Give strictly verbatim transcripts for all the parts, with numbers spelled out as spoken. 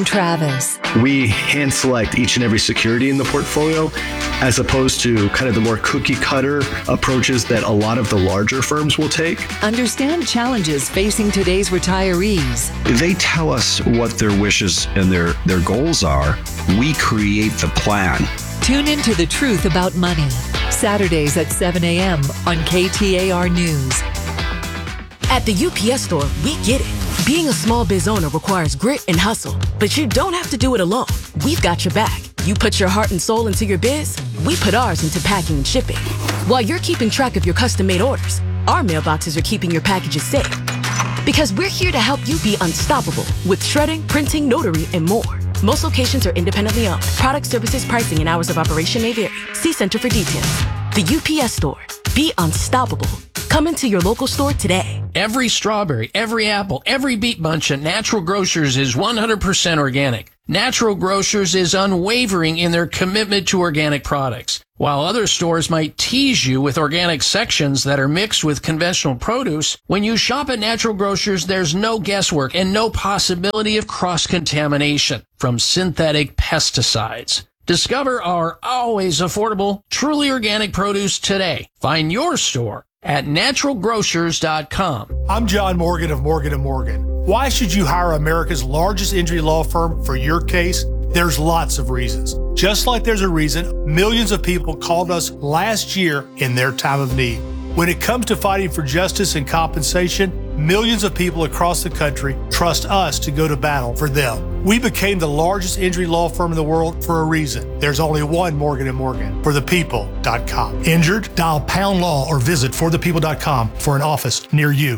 Travis. We hand select each and every security in the portfolio as opposed to kind of the more cookie cutter approaches that a lot of the larger firms will take. Understand challenges facing today's retirees. They tell us what their wishes and their, their goals are. We create the plan. Tune into The Truth About Money, Saturdays at seven a.m. on K T A R News. At the U P S store, we get it. Being a small biz owner requires grit and hustle, but you don't have to do it alone. We've got your back. You put your heart and soul into your biz, we put ours into packing and shipping. While you're keeping track of your custom-made orders, our mailboxes are keeping your packages safe. Because we're here to help you be unstoppable with shredding, printing, notary, and more. Most locations are independently owned. Product, services, pricing, and hours of operation may vary. See Center for details. The U P S store. Be unstoppable. Come into your local store today. Every strawberry, every apple, every beet bunch at Natural Grocers is one hundred percent organic. Natural Grocers is unwavering in their commitment to organic products. While other stores might tease you with organic sections that are mixed with conventional produce, when you shop at Natural Grocers, there's no guesswork and no possibility of cross-contamination from synthetic pesticides. Discover our always affordable, truly organic produce today. Find your store at natural grocers dot com. I'm John Morgan of Morgan and Morgan. Why should you hire America's largest injury law firm for your case? There's lots of reasons. Just like there's a reason millions of people called us last year in their time of need. When it comes to fighting for justice and compensation, millions of people across the country trust us to go to battle for them. We became the largest injury law firm in the world for a reason. There's only one Morgan and Morgan, for the people dot com. Injured? Dial pound law or visit for the people dot com for an office near you.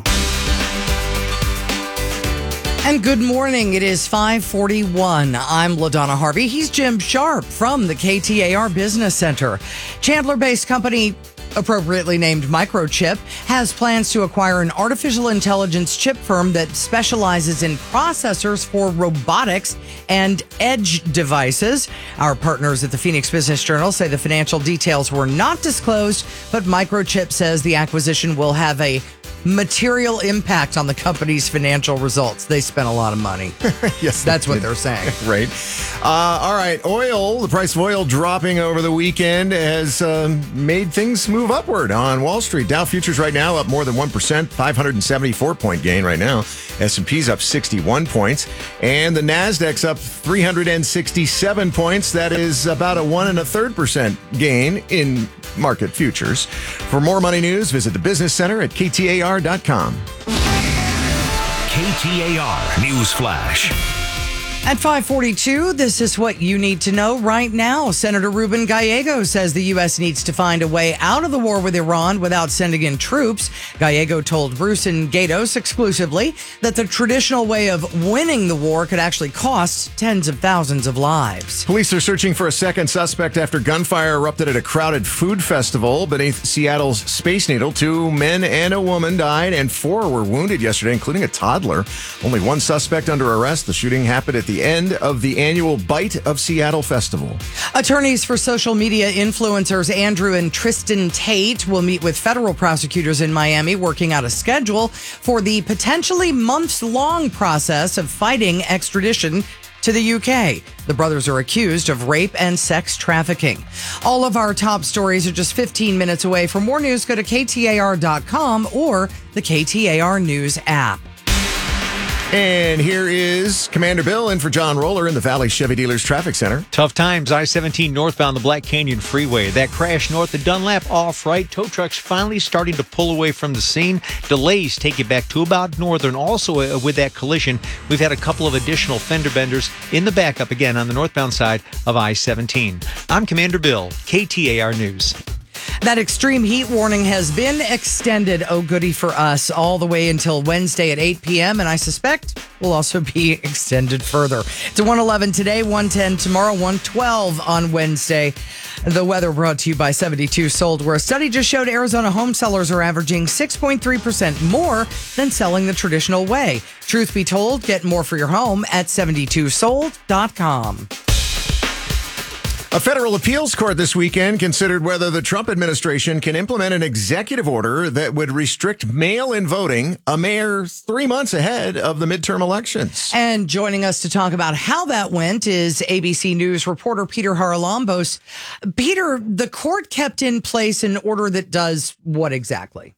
And good morning. It is five forty-one. I'm LaDonna Harvey. He's Jim Sharp from the K T A R Business Center. Chandler-based company, appropriately named Microchip, has plans to acquire an artificial intelligence chip firm that specializes in processors for robotics and edge devices. Our partners at the Phoenix Business Journal say the financial details were not disclosed, but Microchip says the acquisition will have a material impact on the company's financial results. They spent a lot of money. Yes, that's they what did. they're saying. Right. Uh, all right. Oil, the price of oil dropping over the weekend has um, made things move upward on Wall Street. Dow futures right now up more than one percent, five hundred seventy-four point gain right now. S and P's up sixty-one points. And the NASDAQ's up three hundred sixty-seven points. That is about a one and a third percent gain in market futures. For more money news, visit the Business Center at K T A R dot com. K T A R News Flash. At five forty-two, this is what you need to know right now. Senator Ruben Gallego says the U S needs to find a way out of the war with Iran without sending in troops. Gallego told Bruce and Gatos exclusively that the traditional way of winning the war could actually cost tens of thousands of lives. Police are searching for a second suspect after gunfire erupted at a crowded food festival beneath Seattle's Space Needle. Two men and a woman died, and four were wounded yesterday, including a toddler. Only one suspect under arrest. The shooting happened at the end of the annual Bite of Seattle Festival. Attorneys for social media influencers Andrew and Tristan Tate will meet with federal prosecutors in Miami, working out a schedule for the potentially months-long process of fighting extradition to the U K. The brothers are accused of rape and sex trafficking. All of our top stories are just fifteen minutes away. For more news, go to K T A R dot com or the K T A R News app. And here is Commander Bill in for John Roller in the Valley Chevy Dealers Traffic Center. Tough times, I seventeen northbound the Black Canyon Freeway. That crash north of Dunlap off-right. Tow trucks finally starting to pull away from the scene. Delays take you back to about Northern. Also, uh, with that collision, we've had a couple of additional fender benders in the backup again on the northbound side of I seventeen. I'm Commander Bill, K T A R News. That extreme heat warning has been extended, oh goody for us, all the way until Wednesday at eight p.m. And I suspect will also be extended further. It's one eleven today, one ten tomorrow, one twelve on Wednesday. The weather brought to you by seventy-two Sold, where a study just showed Arizona home sellers are averaging six point three percent more than selling the traditional way. Truth be told, get more for your home at seventy-two sold dot com. A federal appeals court this weekend considered whether the Trump administration can implement an executive order that would restrict mail-in voting a mere three months ahead of the midterm elections. And joining us to talk about how that went is A B C News reporter Peter Haralambos. Peter, the court kept in place an order that does what exactly?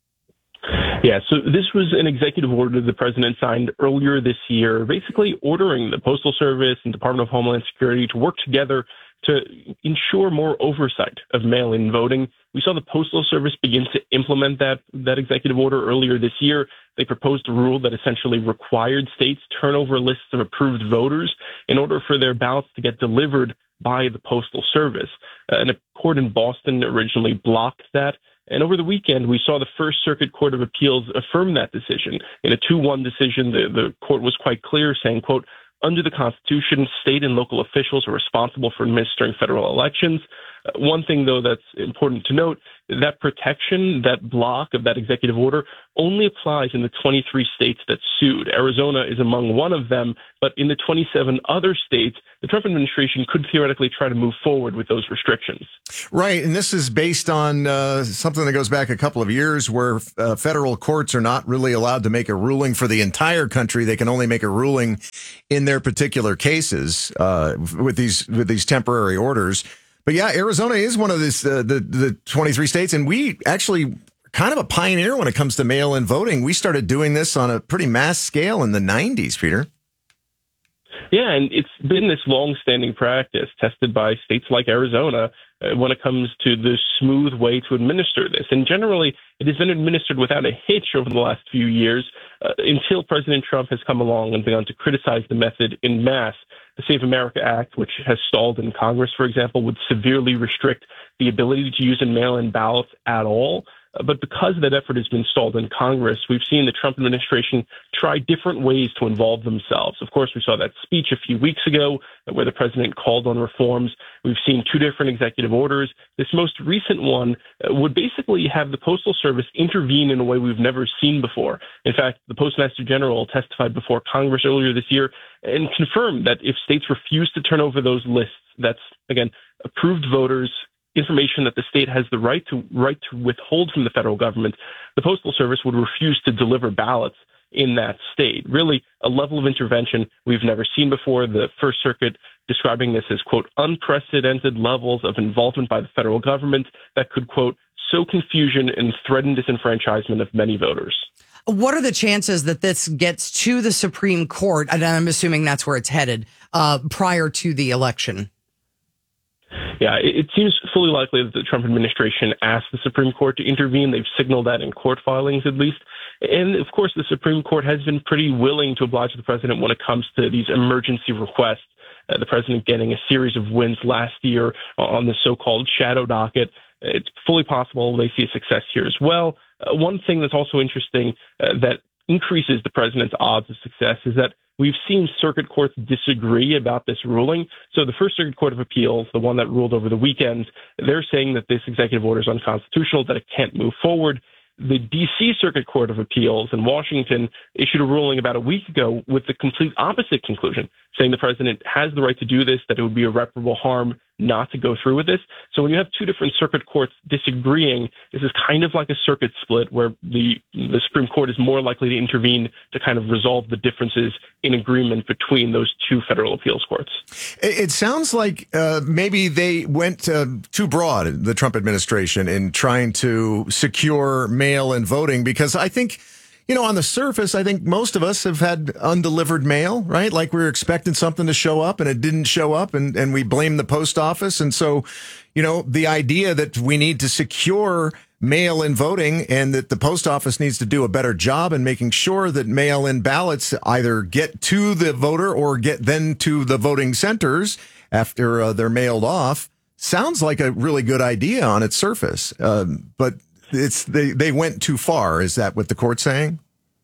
Yeah, so this was an executive order the president signed earlier this year, basically ordering the Postal Service and Department of Homeland Security to work together to ensure more oversight of mail-in voting. We saw the Postal Service begin to implement that, that executive order earlier this year. They proposed a rule that essentially required states turn over lists of approved voters in order for their ballots to get delivered by the Postal Service. Uh, and a court in Boston originally blocked that. And over the weekend, we saw the First Circuit Court of Appeals affirm that decision. In a two one decision, the, the court was quite clear, saying, quote, under the Constitution, state and local officials are responsible for administering federal elections. Uh, one thing, though, that's important to note, that protection, that block of that executive order only applies in the twenty-three states that sued. Arizona is among one of them, but in the twenty-seven other states, the Trump administration could theoretically try to move forward with those restrictions. Right, and this is based on uh, something that goes back a couple of years where uh, federal courts are not really allowed to make a ruling for the entire country. They can only make a ruling in their particular cases uh, with these with these temporary orders. But yeah, Arizona is one of this, uh, the, the twenty-three states, and we actually kind of a pioneer when it comes to mail-in voting. We started doing this on a pretty mass scale in the nineties, Peter. Yeah, and it's been this long-standing practice tested by states like Arizona uh, when it comes to the smooth way to administer this. And generally, it has been administered without a hitch over the last few years uh, until President Trump has come along and begun to criticize the method in mass. The Save America Act, which has stalled in Congress, for example, would severely restrict the ability to use in mail-in ballots at all. Uh, but because that effort has been stalled in Congress, we've seen the Trump administration try different ways to involve themselves. Of course, we saw that speech a few weeks ago uh, where the president called on reforms. We've seen two different executive orders. This most recent one uh, would basically have the Postal Service intervene in a way we've never seen before. In fact, the Postmaster General testified before Congress earlier this year and confirmed that if states refuse to turn over those lists, that's, again, approved voters, information that the state has the right to right to withhold from the federal government, the Postal Service would refuse to deliver ballots in that state. Really, a level of intervention we've never seen before. The First Circuit describing this as, quote, unprecedented levels of involvement by the federal government that could, quote, sow confusion and threaten disenfranchisement of many voters. What are the chances that this gets to the Supreme Court? And I'm assuming that's where it's headed uh, prior to the election. Yeah, it seems fully likely that the Trump administration asked the Supreme Court to intervene. They've signaled that in court filings, at least. And, of course, the Supreme Court has been pretty willing to oblige the president when it comes to these emergency requests. Uh, the president getting a series of wins last year on the so-called shadow docket. It's fully possible they see a success here as well. Uh, one thing that's also interesting uh, that increases the president's odds of success is that we've seen circuit courts disagree about this ruling. So the First Circuit Court of Appeals, the one that ruled over the weekend, they're saying that this executive order is unconstitutional, that it can't move forward. The D C Circuit Court of Appeals in Washington issued a ruling about a week ago with the complete opposite conclusion, saying the president has the right to do this, that it would be irreparable harm not to go through with this. So when you have two different circuit courts disagreeing, this is kind of like a circuit split where the, the Supreme Court is more likely to intervene to kind of resolve the differences in agreement between those two federal appeals courts. It sounds like uh, maybe they went uh, too broad, the Trump administration, in trying to secure mail-in voting, because I think, you know, on the surface, I think most of us have had undelivered mail, right? Like we were expecting something to show up and it didn't show up, and, and we blame the post office. And so, you know, the idea that we need to secure mail-in voting and that the post office needs to do a better job in making sure that mail-in ballots either get to the voter or get then to the voting centers after uh, they're mailed off sounds like a really good idea on its surface. Um, but It's they, they went too far. Is that what the court's saying?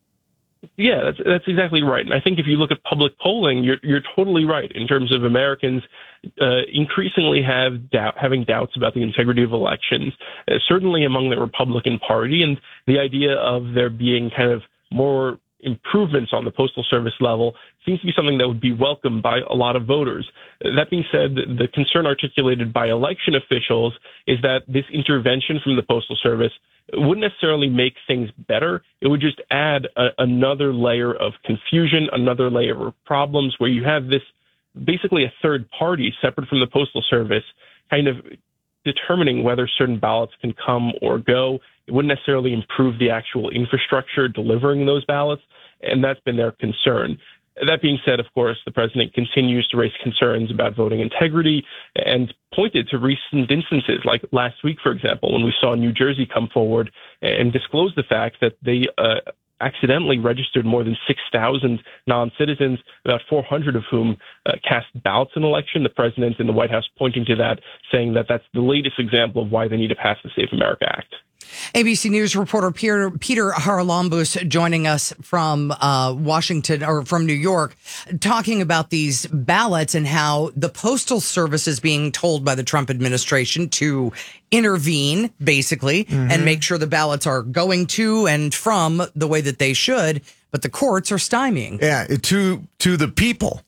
Yeah, that's that's exactly right. And I think if you look at public polling, you're you're totally right in terms of Americans uh, increasingly have doubt, having doubts about the integrity of elections, uh, certainly among the Republican Party, and the idea of there being kind of more improvements on the Postal Service level seems to be something that would be welcomed by a lot of voters. That being said, the concern articulated by election officials is that this intervention from the Postal Service wouldn't necessarily make things better. It would just add a, another layer of confusion, another layer of problems where you have this basically a third party separate from the Postal Service kind of determining whether certain ballots can come or go. It wouldn't necessarily improve the actual infrastructure delivering those ballots, and that's been their concern. That being said, of course, the president continues to raise concerns about voting integrity and pointed to recent instances, like last week, for example, when we saw New Jersey come forward and disclose the fact that they uh, accidentally registered more than six thousand non-citizens, about four hundred of whom uh, cast ballots in election. The president and the White House pointing to that, saying that that's the latest example of why they need to pass the Safe America Act. A B C News reporter Peter, Peter Haralambous joining us from uh, Washington or from New York, talking about these ballots and how the Postal Service is being told by the Trump administration to intervene, basically, mm-hmm. and make sure the ballots are going to and from the way that they should. But the courts are stymieing. Yeah, to to the people.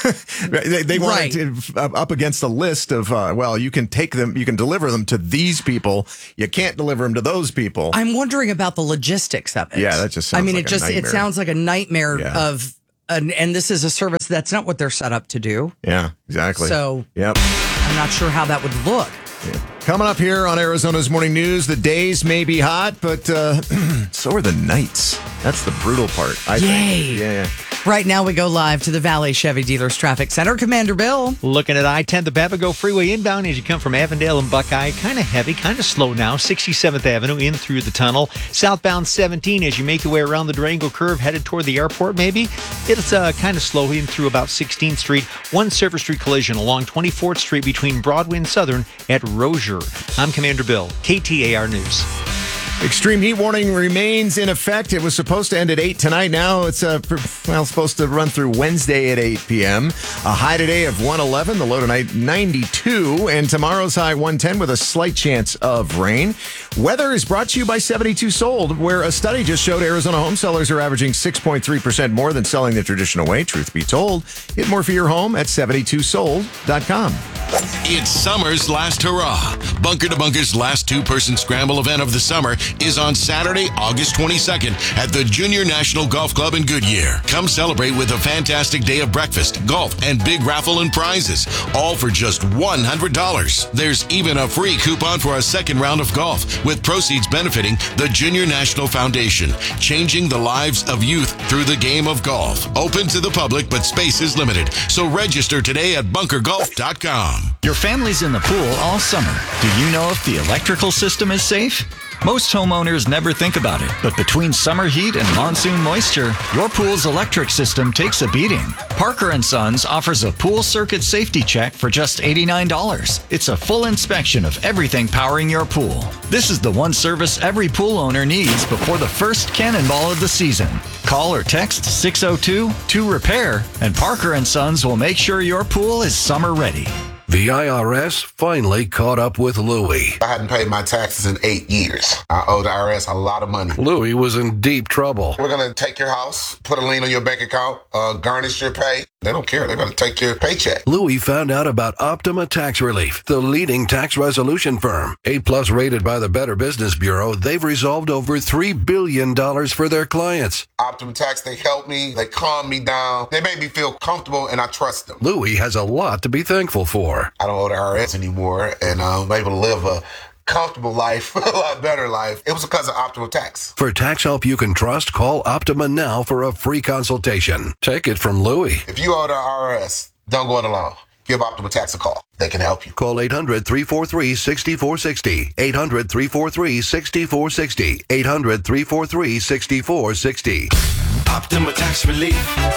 they they want right. it to, up against a list of, uh, well, you can take them, you can deliver them to these people. You can't deliver them to those people. I'm wondering about the logistics of it. Yeah, that just sounds I mean, like it just a nightmare. It sounds like a nightmare yeah. of, an, and this is a service that's not what they're set up to do. Yeah, exactly. So yep. I'm not sure how that would look. Yeah. Coming up here on Arizona's Morning News, the days may be hot, but uh, so are the nights. That's the brutal part, I Yay. think. Yeah, yeah. Right now we go live to the Valley Chevy Dealers Traffic Center. Commander Bill. Looking at I ten, the Papago Freeway inbound as you come from Avondale and Buckeye. Kind of heavy, kind of slow now. sixty-seventh Avenue in through the tunnel. Southbound seventeen as you make your way around the Durango curve headed toward the airport maybe. It's uh, kind of slow in through about sixteenth Street. One Service Street collision along twenty-fourth Street between Broadway and Southern at Rozier. I'm Commander Bill, K T A R News. Extreme heat warning remains in effect. It was supposed to end at eight tonight. Now it's uh, well supposed to run through Wednesday at eight p.m. A high today of one eleven, the low tonight ninety-two, and tomorrow's high one ten with a slight chance of rain. Weather is brought to you by seventy-two Sold, where a study just showed Arizona home sellers are averaging six point three percent more than selling the traditional way. Truth be told, get more for your home at seventy-two sold dot com. It's summer's last hurrah. Bunker to Bunker's last two-person scramble event of the summer is on Saturday, August twenty-second at the Junior National Golf Club in Goodyear. Come celebrate with a fantastic day of breakfast, golf, and big raffle and prizes, all for just one hundred dollars. There's even a free coupon for a second round of golf, with proceeds benefiting the Junior National Foundation, changing the lives of youth through the game of golf. Open to the public, but space is limited, so register today at bunker golf dot com. Your family's in the pool all summer. Do you know if the electrical system is safe? Most homeowners never think about it, but between summer heat and monsoon moisture, your pool's electric system takes a beating. Parker and Sons offers a pool circuit safety check for just eighty-nine dollars. It's a full inspection of everything powering your pool. This is the one service every pool owner needs before the first cannonball of the season. Call or text six oh two two repair, and Parker and Sons will make sure your pool is summer ready. The I R S finally caught up with Louie. I hadn't paid my taxes in eight years. I owe the I R S a lot of money. Louie was in deep trouble. We're going to take your house, put a lien on your bank account, uh, garnish your pay. They don't care. They're going to take your paycheck. Louie found out about Optima Tax Relief, the leading tax resolution firm. A-plus rated by the Better Business Bureau, they've resolved over three billion dollars for their clients. Optima Tax, they help me. They calm me down. They make me feel comfortable, and I trust them. Louie has a lot to be thankful for. I don't owe the I R S anymore, and I'm able to live a comfortable life, a lot better life. It was because of Optima Tax. For tax help you can trust, call Optima now for a free consultation. Take it from Louie. If you owe the I R S, don't go it alone. Give Optima Tax a call. They can help you. Call eight hundred, three four three, six four six zero. eight hundred, three four three, six four six zero. eight hundred, three four three, six four six zero. Optima Tax Relief.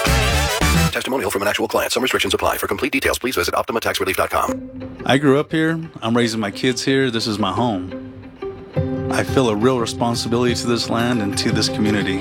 Testimonial from an actual client. Some restrictions apply. For complete details, please visit optima tax relief dot com. I grew up here. I'm raising my kids here. This is my home. I feel a real responsibility to this land and to this community.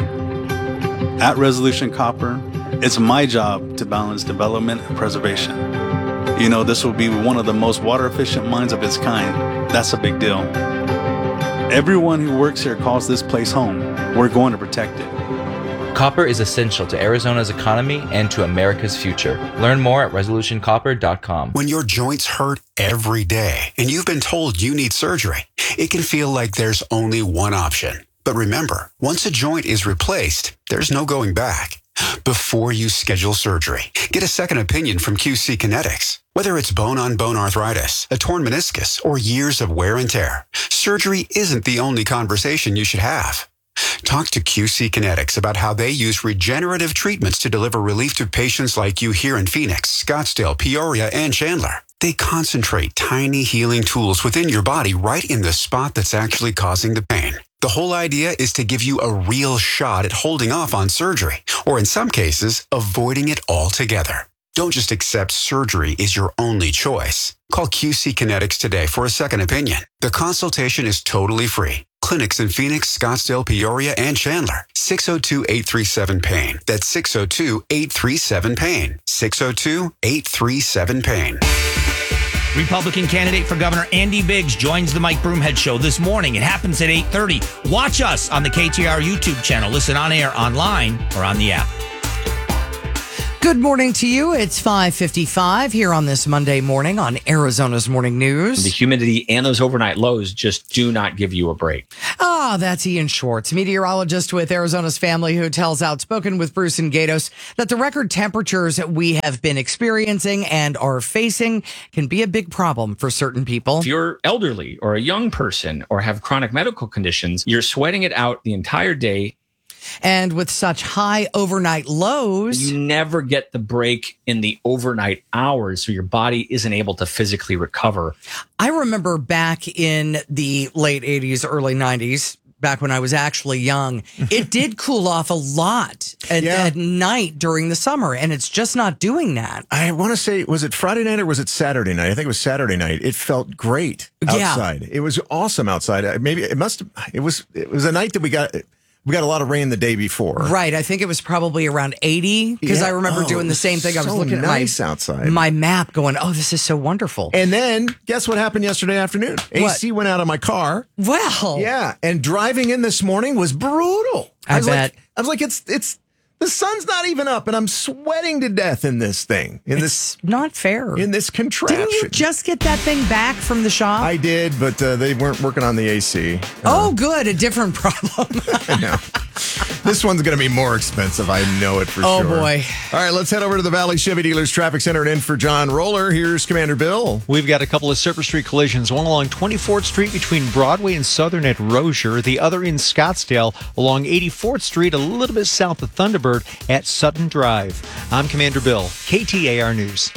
At Resolution Copper, it's my job to balance development and preservation. You know, this will be one of the most water-efficient mines of its kind. That's a big deal. Everyone who works here calls this place home. We're going to protect it. Copper is essential to Arizona's economy and to America's future. Learn more at resolution copper dot com. When your joints hurt every day and you've been told you need surgery, it can feel like there's only one option. But remember, once a joint is replaced, there's no going back. Before you schedule surgery, get a second opinion from Q C Kinetics. Whether it's bone-on-bone arthritis, a torn meniscus, or years of wear and tear, surgery isn't the only conversation you should have. Talk to Q C Kinetics about how they use regenerative treatments to deliver relief to patients like you here in Phoenix, Scottsdale, Peoria, and Chandler. They concentrate tiny healing tools within your body right in the spot that's actually causing the pain. The whole idea is to give you a real shot at holding off on surgery, or in some cases, avoiding it altogether. Don't just accept surgery is your only choice. Call Q C Kinetics today for a second opinion. The consultation is totally free. Clinics in Phoenix, Scottsdale, Peoria, and Chandler. six oh two, eight three seven, pain. That's six oh two, eight three seven, pain. six oh two, eight three seven, pain. Republican candidate for governor Andy Biggs joins the Mike Broomhead Show this morning. It happens at eight thirty. Watch us on the K T A R YouTube channel. Listen on air, online, or on the app. Good morning to you. It's five fifty-five here on this Monday morning on Arizona's Morning News. The humidity and those overnight lows just do not give you a break. Ah, that's Ian Schwartz, meteorologist with Arizona's Family, who tells Outspoken with Bruce and Gatos that the record temperatures we have been experiencing and are facing can be a big problem for certain people. If you're elderly or a young person or have chronic medical conditions, you're sweating it out the entire day. And with such high overnight lows, you never get the break in the overnight hours, so your body isn't able to physically recover. I remember back in the late eighties, early nineties, back when I was actually young, it did cool off a lot at, yeah. at night during the summer, and it's just not doing that. I want to say, was it Friday night or was it Saturday night? I think it was Saturday night. It felt great outside. Yeah. It was awesome outside. Maybe it must have, it was, it was a night that we got... We got a lot of rain the day before. Right. I think it was probably around eighty because yeah. I remember oh, doing the same thing. I was so looking nice at my, outside. my map going, oh, this is so wonderful. And then guess what happened yesterday afternoon? A C what? went out of my car. Well. Yeah. And driving in this morning was brutal. I, I was bet. Like, I was like, it's, it's, the sun's not even up and I'm sweating to death in this thing. In it's this not fair. In this contraption. Didn't you just get that thing back from the shop? I did, but uh, they weren't working on the A C. Uh, oh, good. A different problem. I know. This one's going to be more expensive. I know it for oh, sure. Oh, boy. All right, let's head over to the Valley Chevy Dealers Traffic Center and in for John Roller. Here's Commander Bill. We've got a couple of Surface Street collisions, one along twenty-fourth Street between Broadway and Southern at Rozier, the other in Scottsdale along eighty-fourth Street, a little bit south of Thunderbird at Sutton Drive. I'm Commander Bill, K T A R News.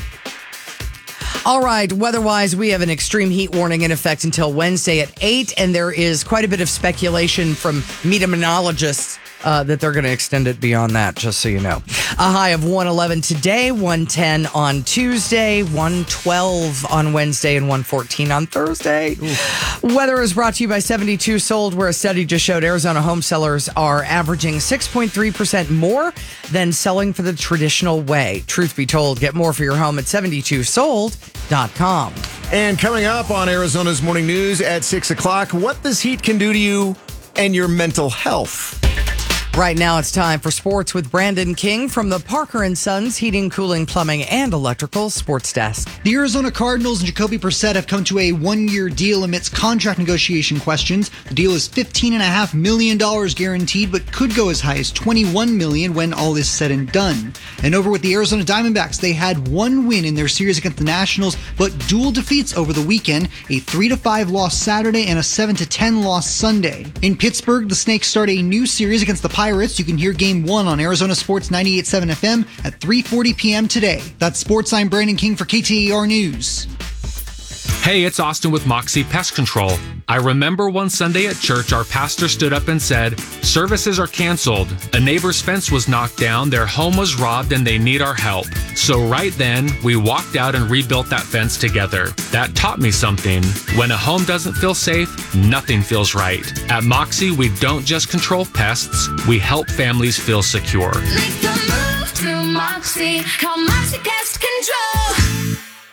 All right, weather-wise, we have an extreme heat warning in effect until Wednesday at eight, and there is quite a bit of speculation from meteorologists Uh, that they're going to extend it beyond that, just so you know. A high of one eleven today, one ten on Tuesday, one twelve on Wednesday, and one fourteen on Thursday. Oof. Weather is brought to you by seventy-two Sold, where a study just showed Arizona home sellers are averaging six point three percent more than selling for the traditional way. Truth be told, get more for your home at seventy-two sold dot com. And coming up on Arizona's Morning News at six o'clock, what this heat can do to you and your mental health. Right now, it's time for sports with Brandon King from the Parker and Sons Heating, Cooling, Plumbing, and Electrical Sports Desk. The Arizona Cardinals and Jacoby Brissett have come to a one-year deal amidst contract negotiation questions. The deal is fifteen point five million dollars guaranteed, but could go as high as twenty-one million dollars when all is said and done. And over with the Arizona Diamondbacks, they had one win in their series against the Nationals, but dual defeats over the weekend, a three to five loss Saturday and a seven to ten loss Sunday. In Pittsburgh, the Snakes start a new series against the Pirates. You can hear Game one on Arizona Sports ninety-eight point seven F M at three forty p.m. today. That's Sports. I'm Brandon King for K T A R News. Hey, it's Austin with Moxie Pest Control. I remember one Sunday at church, our pastor stood up and said, "Services are canceled. A neighbor's fence was knocked down, their home was robbed, and they need our help." So right then, we walked out and rebuilt that fence together. That taught me something. When a home doesn't feel safe, nothing feels right. At Moxie, we don't just control pests, we help families feel secure. Make the move to Moxie. Call Moxie Pest Control.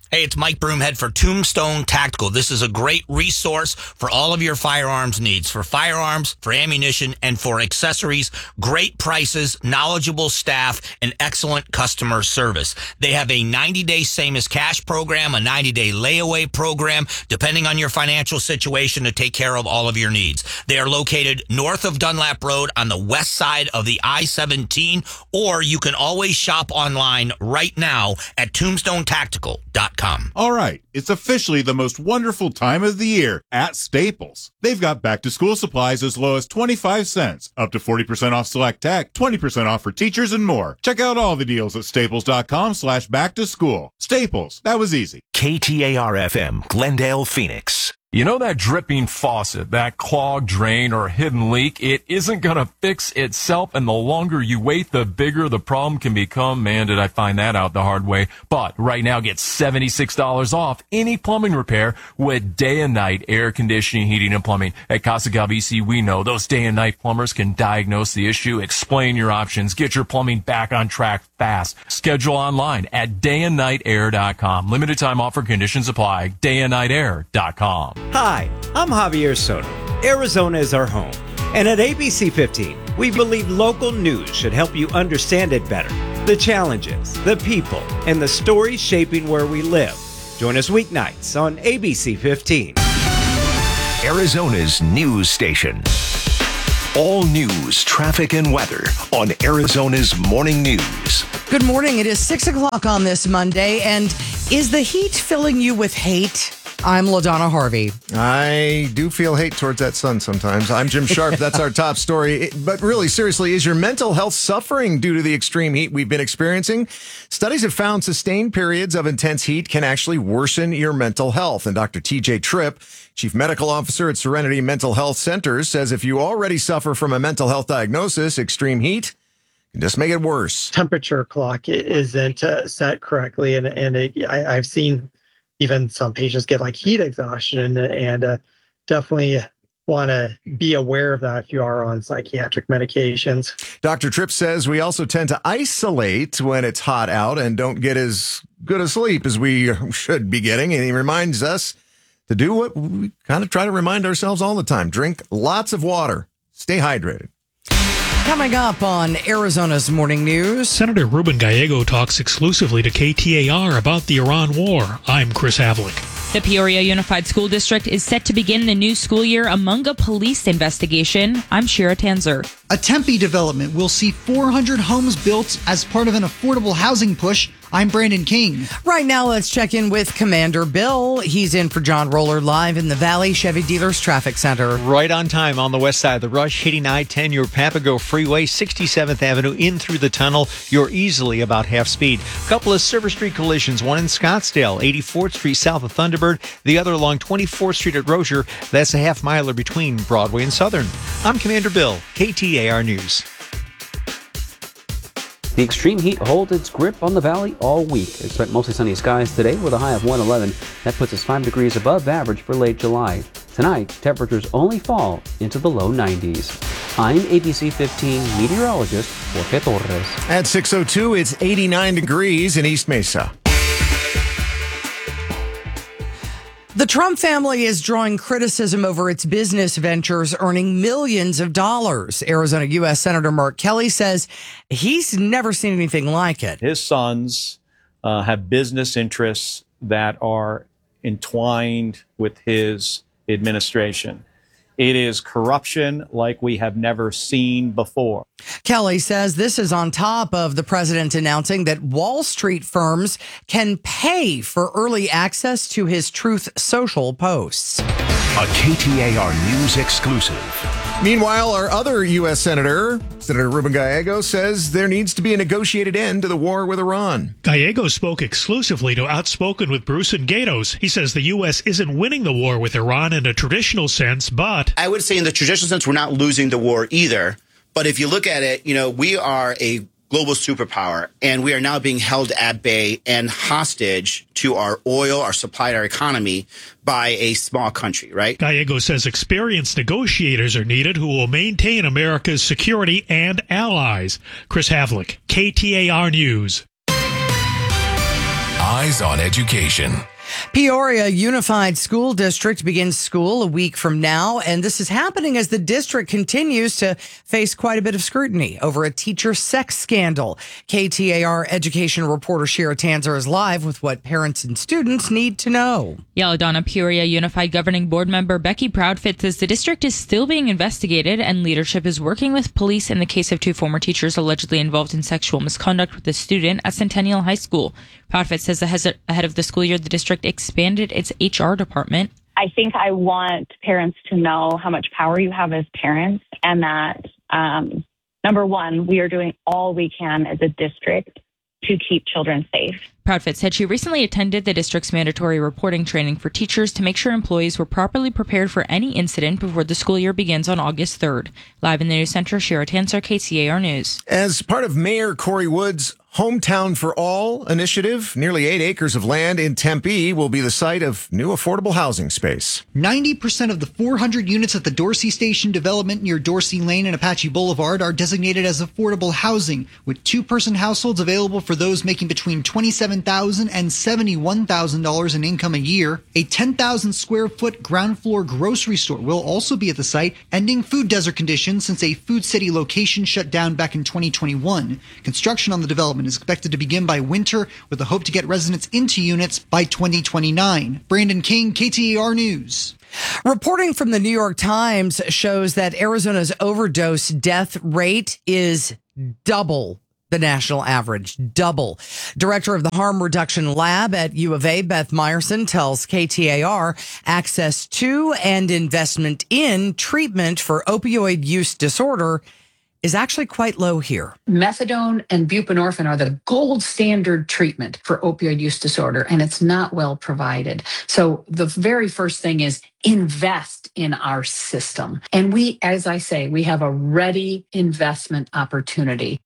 Hey, it's Mike Broomhead for Tombstone Tactical. This is a great resource for all of your firearms needs, for firearms, for ammunition, and for accessories. Great prices, knowledgeable staff, and excellent customer service. They have a ninety-day same-as-cash program, a ninety-day layaway program, depending on your financial situation, to take care of all of your needs. They are located north of Dunlap Road on the west side of the I seventeen, or you can always shop online right now at tombstone tactical dot com. All right, it's officially the most wonderful time of the year at Staples. They've got back-to-school supplies as low as twenty-five cents, up to forty percent off select tech, twenty percent off for teachers, and more. Check out all the deals at staples.com slash back-to-school. Staples, that was easy. K T A R F M, Glendale, Phoenix. You know that dripping faucet, that clogged drain or hidden leak? It isn't going to fix itself, and the longer you wait, the bigger the problem can become. Man, did I find that out the hard way. But right now, get seventy-six dollars off any plumbing repair with day and night air conditioning, heating, and plumbing. At Casa Gov E C, we know those day and night plumbers can diagnose the issue, explain your options, get your plumbing back on track fast. Schedule online at day and night air dot com. Limited time offer, conditions apply. day and night air dot com. Hi, I'm Javier Soto. Arizona is our home. And at A B C fifteen, we believe local news should help you understand it better. The challenges, the people, and the stories shaping where we live. Join us weeknights on A B C fifteen. Arizona's news station. All news, traffic, and weather on Arizona's Morning News. Good morning. It is six o'clock on this Monday. And is the heat filling you with hate? I'm LaDonna Harvey. I do feel hate towards that sun sometimes. I'm Jim Sharp. That's our top story. But really, seriously, is your mental health suffering due to the extreme heat we've been experiencing? Studies have found sustained periods of intense heat can actually worsen your mental health. And Doctor T J Tripp, Chief Medical Officer at Serenity Mental Health Centers, says if you already suffer from a mental health diagnosis, extreme heat can just make it worse. Temperature clock isn't uh, set correctly. And, and it, I, I've seen even some patients get like heat exhaustion, and, and uh, definitely want to be aware of that if you are on psychiatric medications. Doctor Tripp says we also tend to isolate when it's hot out and don't get as good a sleep as we should be getting. And he reminds us to do what we kind of try to remind ourselves all the time. Drink lots of water. Stay hydrated. Coming up on Arizona's Morning News, Senator Ruben Gallego talks exclusively to K T A R about the Iran war. I'm Chris Havlick. The Peoria Unified School District is set to begin the new school year among a police investigation. I'm Shira Tanzer. A Tempe development will see four hundred homes built as part of an affordable housing push. I'm Brandon King. Right now, let's check in with Commander Bill. He's in for John Roller live in the Valley Chevy Dealers Traffic Center. Right on time on the west side of the Rush, hitting I ten, your Papago Freeway, sixty-seventh Avenue, in through the tunnel. You're easily about half speed. A couple of Silver Street collisions, one in Scottsdale, eighty-fourth Street south of Thunderbird, the other along twenty-fourth Street at Rozier. That's a half miler between Broadway and Southern. I'm Commander Bill, K T A R News. The extreme heat holds its grip on the valley all week. Expect mostly sunny skies today with a high of one eleven. That puts us five degrees above average for late July. Tonight, temperatures only fall into the low nineties. I'm A B C fifteen meteorologist Jorge Torres. At six oh two, it's eighty-nine degrees in East Mesa. The Trump family is drawing criticism over its business ventures earning millions of dollars. Arizona U S Senator Mark Kelly says he's never seen anything like it. His sons uh, have business interests that are entwined with his administration. It is corruption like we have never seen before. Kelly says this is on top of the president announcing that Wall Street firms can pay for early access to his Truth Social posts. A K T A R News exclusive. Meanwhile, our other U S Senator, Senator Ruben Gallego, says there needs to be a negotiated end to the war with Iran. Gallego spoke exclusively to Outspoken with Bruce and Gatos. He says the U S isn't winning the war with Iran in a traditional sense, but... I would say in the traditional sense, we're not losing the war either. But if you look at it, you know, we are a global superpower, and we are now being held at bay and hostage to our oil, our supply, our economy by a small country, right? Gallego says experienced negotiators are needed who will maintain America's security and allies. Chris Havlick, K T A R News. Eyes on Education. Peoria Unified School District begins school a week from now, and this is happening as the district continues to face quite a bit of scrutiny over a teacher sex scandal. K T A R education reporter Shira Tanzer is live with what parents and students need to know. Yeah, Donna, Peoria Unified Governing Board member Becky Proudfit says the district is still being investigated and leadership is working with police in the case of two former teachers allegedly involved in sexual misconduct with a student at Centennial High School. Proudfit says ahead of the school year, the district expanded its H R department. I think I want parents to know how much power you have as parents, and that, um, number one, we are doing all we can as a district to keep children safe. Proudfit said she recently attended the district's mandatory reporting training for teachers to make sure employees were properly prepared for any incident before the school year begins on August third. Live in the news center, Shira Tanzer, K T A R News. As part of Mayor Corey Wood's Hometown for All initiative, nearly eight acres of land in Tempe will be the site of new affordable housing space. ninety percent of the four hundred units at the Dorsey Station development near Dorsey Lane and Apache Boulevard are designated as affordable housing, with two-person households available for those making between twenty-seven thousand dollars and seventy-one thousand dollars in income a year. A ten thousand square foot ground floor grocery store will also be at the site, ending food desert conditions since a Food City location shut down back in twenty twenty-one. Construction on the development is expected to begin by winter, with the hope to get residents into units by twenty twenty-nine. Brandon King, K T A R News. Reporting from the New York Times shows that Arizona's overdose death rate is double the national average. Double. Director of the Harm Reduction Lab at U of A, Beth Meyerson, tells K T A R access to and investment in treatment for opioid use disorder is actually quite low here. Methadone and buprenorphine are the gold standard treatment for opioid use disorder, and it's not well provided. So the very first thing is invest in our system. And we, as I say, we have a ready investment opportunity.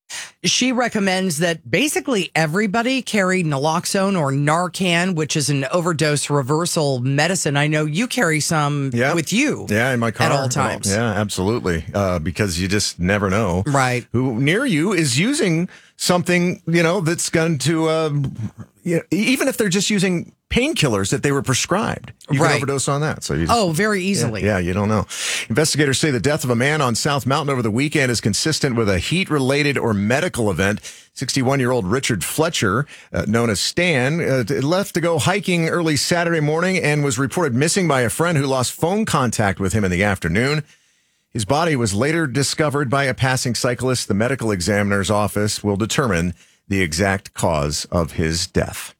She recommends that basically everybody carry naloxone or Narcan, which is an overdose reversal medicine. I know you carry some yeah. with you. Yeah, in my car. At all times. Yeah, absolutely. Uh, because you just never know. Right. Who near you is using something, you know, that's going to, uh, you know, even if they're just using painkillers that they were prescribed, you right. can overdose on that. So you just, oh, very easily. Yeah, yeah, you don't know. Investigators say the death of a man on South Mountain over the weekend is consistent with a heat-related or medical event. sixty-one-year-old Richard Fletcher, uh, known as Stan, uh, left to go hiking early Saturday morning and was reported missing by a friend who lost phone contact with him in the afternoon. His body was later discovered by a passing cyclist. The medical examiner's office will determine the exact cause of his death.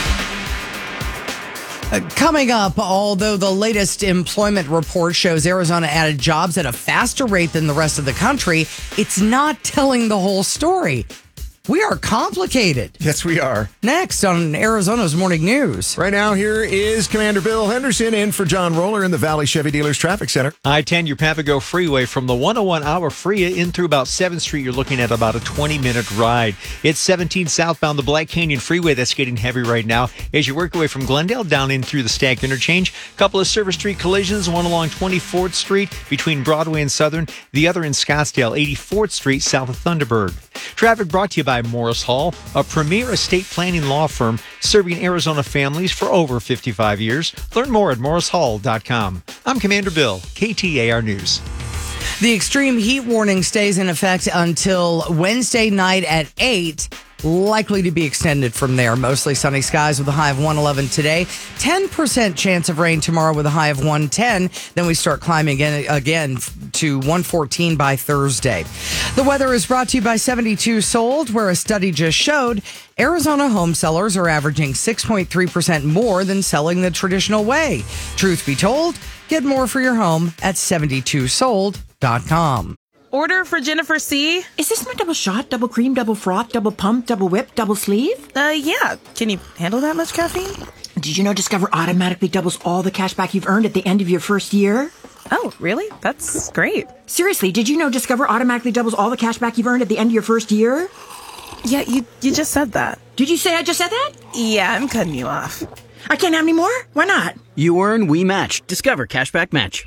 Uh, coming up, although the latest employment report shows Arizona added jobs at a faster rate than the rest of the country, it's not telling the whole story. We are complicated. Yes, we are. Next on Arizona's Morning News. Right now, here is Commander Bill Henderson in for John Roller in the Valley Chevy Dealers Traffic Center. I ten, your Papago Freeway from the one oh one Hour Freeway in through about seventh Street. You're looking at about a twenty-minute ride. It's seventeen southbound the Black Canyon Freeway. That's getting heavy right now as you work your way from Glendale down in through the Stack Interchange. Couple of Service Street collisions, one along twenty-fourth Street between Broadway and Southern, the other in Scottsdale, eighty-fourth Street south of Thunderbird. Traffic brought to you by Morris Hall, a premier estate planning law firm serving Arizona families for over fifty-five years. Learn more at morris hall dot com. I'm Commander Bill, K T A R News. The extreme heat warning stays in effect until Wednesday night at eight. Likely to be extended from there. Mostly sunny skies with a high of one eleven today. ten percent chance of rain tomorrow with a high of one ten. Then we start climbing again, again to one fourteen by Thursday. The weather is brought to you by seventy-two Sold, where a study just showed Arizona home sellers are averaging six point three percent more than selling the traditional way. Truth be told, get more for your home at seventy-two sold dot com. Order for Jennifer C. Is this my double shot, double cream, double froth, double pump, double whip, double sleeve? Uh, yeah. Can you handle that much caffeine? Did you know Discover automatically doubles all the cash back you've earned at the end of your first year? Oh, really? That's great. Seriously, did you know Discover automatically doubles all the cash back you've earned at the end of your first year? Yeah, you, you just said that. Did you say I just said that? Yeah, I'm cutting you off. I can't have any more? Why not? You earn, we match. Discover Cashback Match.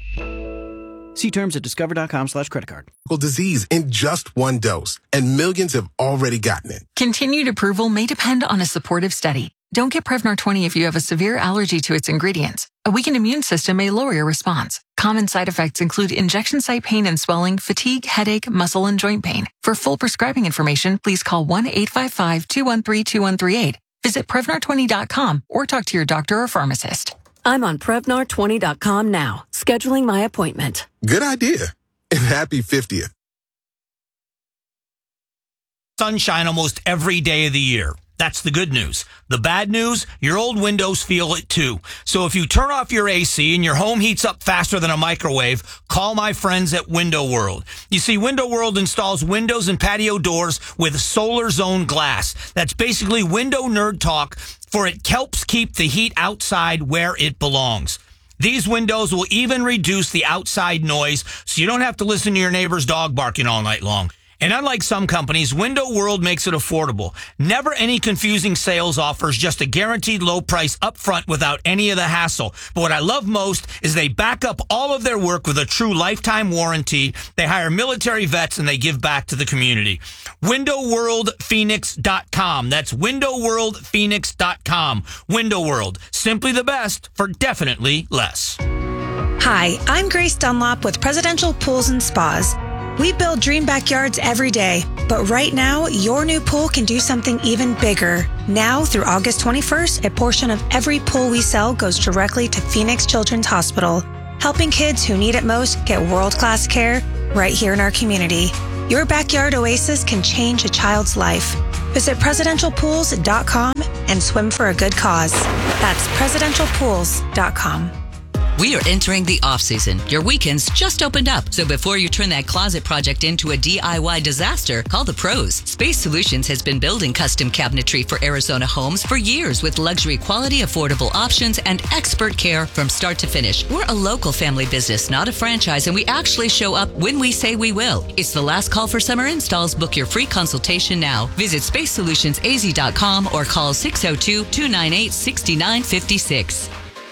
See terms at discover.com slash credit card. Disease in just one dose, and millions have already gotten it. Continued approval may depend on a supportive study. Don't get Prevnar twenty if you have a severe allergy to its ingredients. A weakened immune system may lower your response. Common side effects include injection site pain and swelling, fatigue, headache, muscle, and joint pain. For full prescribing information, please call one eight five five, two one three, two one three eight. Visit Prevnar twenty dot com or talk to your doctor or pharmacist. I'm on Prevnar twenty dot com now, scheduling my appointment. Good idea. And happy fiftieth. Sunshine almost every day of the year. That's the good news. The bad news, your old windows feel it too. So if you turn off your A C and your home heats up faster than a microwave, call my friends at Window World. You see, Window World installs windows and patio doors with solar zone glass. That's basically window nerd talk, for it helps keep the heat outside where it belongs. These windows will even reduce the outside noise, so you don't have to listen to your neighbor's dog barking all night long. And unlike some companies, Window World makes it affordable. Never any confusing sales offers, just a guaranteed low price up front without any of the hassle. But what I love most is they back up all of their work with a true lifetime warranty. They hire military vets and they give back to the community. window world phoenix dot com. That's window world phoenix dot com. Window World. Simply the best for definitely less. Hi, I'm Grace Dunlop with Presidential Pools and Spas. We build dream backyards every day, but right now, your new pool can do something even bigger. Now, through August twenty-first, a portion of every pool we sell goes directly to Phoenix Children's Hospital, helping kids who need it most get world-class care right here in our community. Your backyard oasis can change a child's life. Visit presidential pools dot com and swim for a good cause. That's presidential pools dot com. We are entering the off-season. Your weekends just opened up. So before you turn that closet project into a D I Y disaster, call the pros. Space Solutions has been building custom cabinetry for Arizona homes for years with luxury quality, affordable options, and expert care from start to finish. We're a local family business, not a franchise, and we actually show up when we say we will. It's the last call for summer installs. Book your free consultation now. Visit space solutions a z dot com or call six oh two, two nine eight, six nine five six.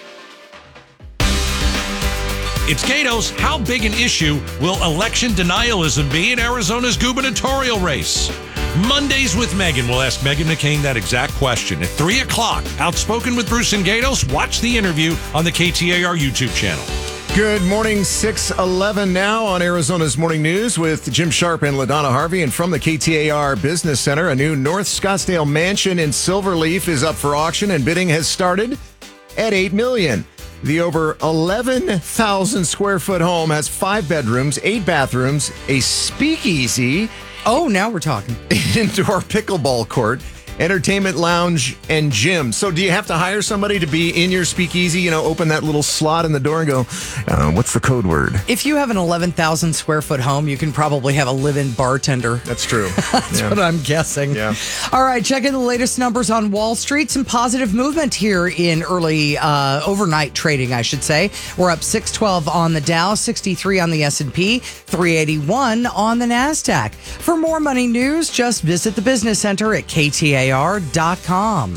It's Gato's. How big an issue will election denialism be in Arizona's gubernatorial race? Mondays with Megan. We'll ask Meghan McCain that exact question at three o'clock. Outspoken with Bruce and Gatos. Watch the interview on the K T A R YouTube channel. Good morning, six eleven now on Arizona's Morning News with Jim Sharp and LaDonna Harvey. And from the K T A R Business Center, a new North Scottsdale mansion in Silverleaf is up for auction and bidding has started at eight million dollars. The over eleven thousand square foot home has five bedrooms, eight bathrooms, a speakeasy. Oh, now we're talking. Indoor pickleball court, entertainment lounge, and gym. So do you have to hire somebody to be in your speakeasy, you know, open that little slot in the door and go, uh, what's the code word? If you have an eleven thousand square foot home, you can probably have a live-in bartender. That's true. That's yeah. what I'm guessing. Yeah. All right, checking the latest numbers on Wall Street. Some positive movement here in early uh, overnight trading, I should say. We're up six twelve on the Dow, sixty-three on the S and P, three eighty-one on the NASDAQ. For more money news, just visit the Business Center at K T A R dot com.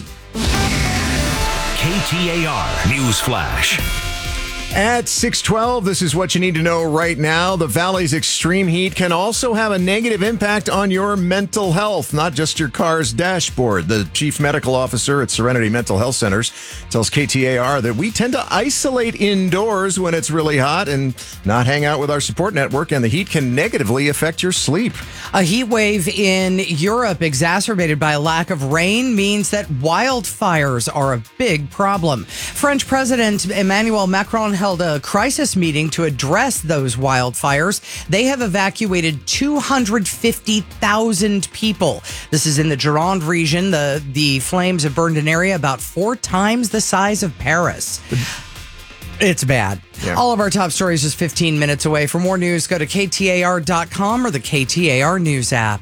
K T A R News Flash. At six twelve, this is what you need to know right now. The Valley's extreme heat can also have a negative impact on your mental health, not just your car's dashboard. The chief medical officer at Serenity Mental Health Centers tells K T A R that we tend to isolate indoors when it's really hot and not hang out with our support network, and the heat can negatively affect your sleep. A heat wave in Europe exacerbated by a lack of rain means that wildfires are a big problem. French President Emmanuel Macron held a crisis meeting to address those wildfires. They have evacuated two hundred fifty thousand people. This is in the Gironde region. The, the flames have burned an area about four times the size of Paris. It's bad. Yeah. All of our top stories just fifteen minutes away. For more news, go to K T A R dot com or the K T A R News app.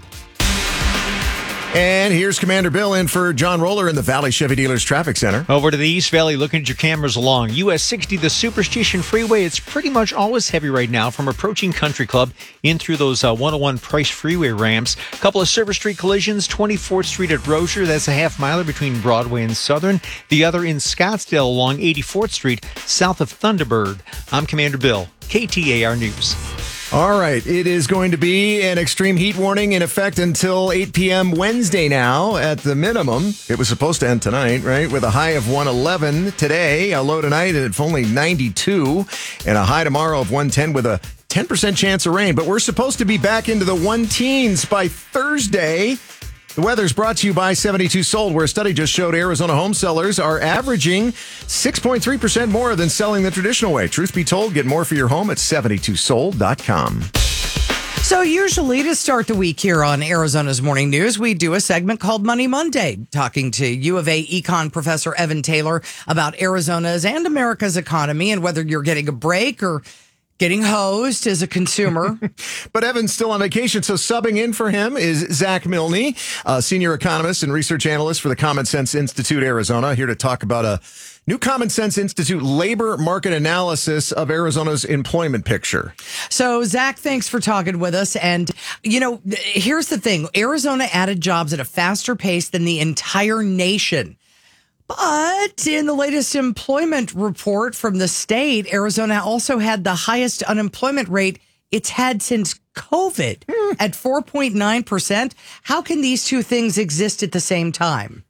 And here's Commander Bill in for John Roller in the Valley Chevy Dealers Traffic Center. Over to the East Valley, looking at your cameras along U S sixty, the Superstition Freeway. It's pretty much always heavy right now from approaching Country Club in through those uh, one oh one Price Freeway ramps. A couple of Service Street collisions, twenty-fourth Street at Rozier. That's a half miler between Broadway and Southern. The other in Scottsdale along eighty-fourth Street, south of Thunderbird. I'm Commander Bill, K T A R News. All right. It is going to be an extreme heat warning in effect until eight p.m. Wednesday now at the minimum. It was supposed to end tonight, right? With a high of one eleven today, a low tonight at only ninety-two, and a high tomorrow of one ten with a ten percent chance of rain. But we're supposed to be back into the one teens by Thursday. The weather's brought to you by seventy-two Sold, where a study just showed Arizona home sellers are averaging six point three percent more than selling the traditional way. Truth be told, get more for your home at seventy-two sold dot com. So usually to start the week here on Arizona's Morning News, we do a segment called Money Monday, talking to U of A econ professor Evan Taylor about Arizona's and America's economy and whether you're getting a break or getting hosed as a consumer. But Evan's still on vacation, so subbing in for him is Zach Milne, a senior economist and research analyst for the Common Sense Institute Arizona, here to talk about a new Common Sense Institute labor market analysis of Arizona's employment picture. So, Zach, thanks for talking with us. And, you know, here's the thing. Arizona added jobs at a faster pace than the entire nation. But in the latest employment report from the state, Arizona also had the highest unemployment rate it's had since COVID at four point nine percent. How can these two things exist at the same time?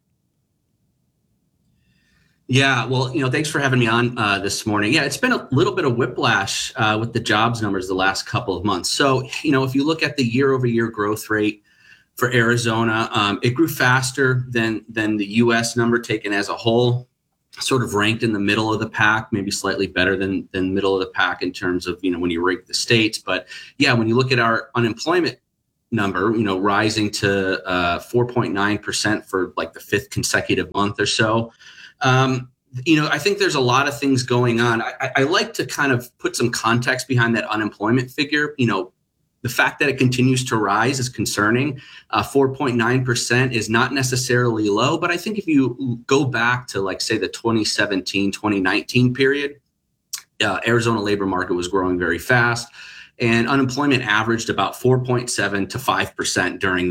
Yeah, well, you know, thanks for having me on uh, this morning. Yeah, it's been a little bit of whiplash uh, with the jobs numbers the last couple of months. So, you know, if you look at the year over year growth rate for Arizona, um, it grew faster than than the U S number taken as a whole, sort of ranked in the middle of the pack, maybe slightly better than than middle of the pack in terms of, you know, when you rank the states. But yeah, when you look at our unemployment number, you know, rising to uh, four point nine percent for like the fifth consecutive month or so. Um, you know, I think there's a lot of things going on. I, I like to kind of put some context behind that unemployment figure. You know, the fact that it continues to rise is concerning. Uh, four point nine percent is not necessarily low, but I think if you go back to, like, say, the twenty seventeen, twenty nineteen period, uh, Arizona labor market was growing very fast, and unemployment averaged about four point seven to five percent during